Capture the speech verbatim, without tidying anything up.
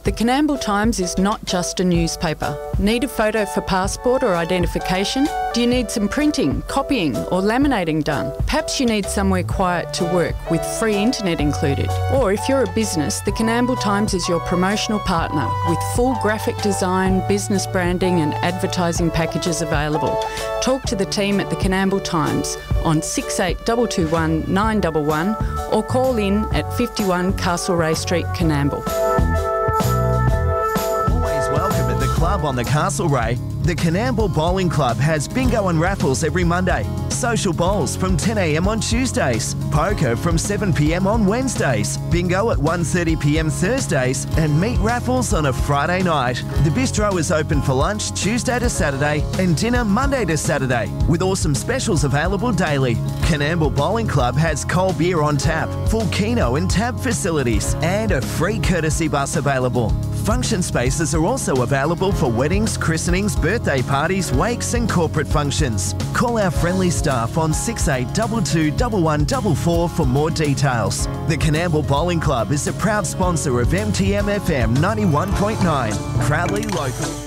The Coonamble Times is not just a newspaper. Need a photo for passport or identification? Do you need some printing, copying or laminating done? Perhaps you need somewhere quiet to work with free internet included. Or if you're a business, the Coonamble Times is your promotional partner with full graphic design, business branding and advertising packages available. Talk to the team at the Coonamble Times on six eight two two one nine one one or call in at fifty-one Castlereagh Street, Coonamble. Club on the Castlereagh, the Coonamble Bowling Club has bingo and raffles every Monday, social bowls from ten a m on Tuesdays, poker from seven p m on Wednesdays, bingo at one thirty p m Thursdays and meat raffles on a Friday night. The bistro is open for lunch Tuesday to Saturday and dinner Monday to Saturday with awesome specials available daily. Coonamble Bowling Club has cold beer on tap, full keno and tab facilities and a free courtesy bus available. Function spaces are also available for weddings, christenings, birthday parties, wakes and corporate functions. Call our friendly staff on six eight two two one one four four for more details. The Coonamble Bowling Club is a proud sponsor of M T M F M ninety-one point nine, proudly local.